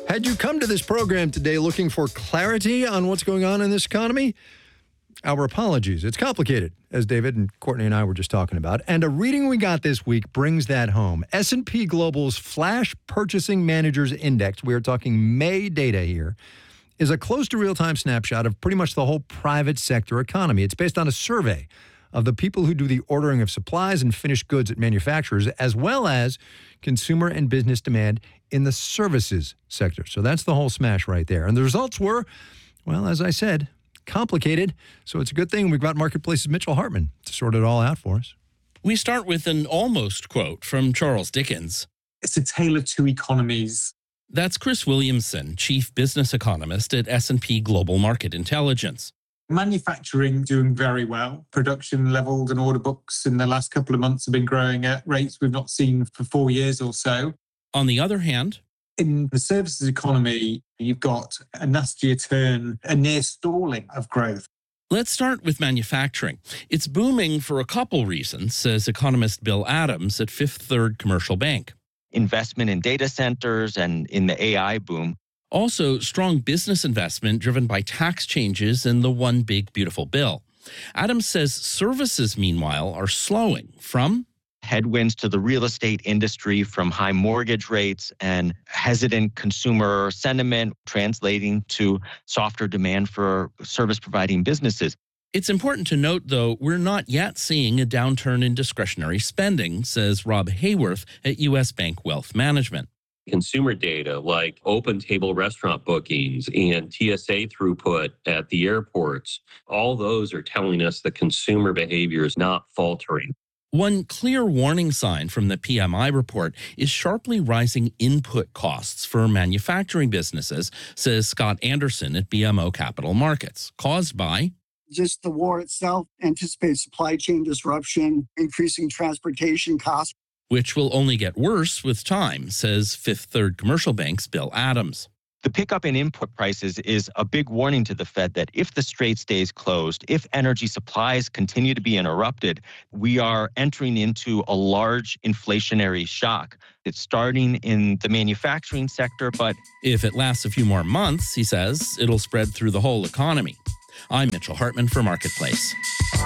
Had you come to this program today looking for clarity on what's going on in this economy? Our apologies. It's complicated, as David and Courtney and I were just talking about. And a reading we got this week brings that home. S&P Global's Flash Purchasing Managers Index, we are talking May data here, is a close to real-time snapshot of pretty much the whole private sector economy. It's based on a survey of the people who do the ordering of supplies and finished goods at manufacturers, as well as consumer and business demand in the services sector. So that's the whole smash right there. And the results were, well, as I said, complicated. So it's a good thing we've got Marketplace's Mitchell Hartman to sort it all out for us. We start with an almost quote from Charles Dickens. It's a tale of two economies. That's Chris Williamson, chief business economist at S&P Global Market Intelligence. Manufacturing doing very well. Production levels and order books in the last couple of months have been growing at rates we've not seen for 4 years or so. On the other hand, in the services economy, you've got a nastier turn, a near stalling of growth. let's start with manufacturing. It's booming for a couple reasons, says economist Bill Adams at Fifth Third Commercial Bank. Investment in data centers and in the AI boom. Also, strong business investment driven by tax changes in the One Big Beautiful Bill. Adams says services, meanwhile, are slowing from Headwinds to the real estate industry from high mortgage rates and hesitant consumer sentiment, translating to softer demand for service-providing businesses. It's important to note, though, we're not yet seeing a downturn in discretionary spending, says Rob Hayworth at U.S. Bank Wealth Management. Consumer data like open table restaurant bookings and TSA throughput at the airports, all those are telling us that consumer behavior is not faltering. One clear warning sign from the PMI report is sharply rising input costs for manufacturing businesses, says Scott Anderson at BMO Capital Markets, caused by just the war itself, anticipate supply chain disruption, increasing transportation costs, which will only get worse with time, says Fifth Third Commercial Bank's Bill Adams. The pickup in input prices is a big warning to the Fed that if the Strait stays closed, if energy supplies continue to be interrupted, we are entering into a large inflationary shock. It's starting in the manufacturing sector, but if it lasts a few more months, he says, it'll spread through the whole economy. I'm Mitchell Hartman for Marketplace.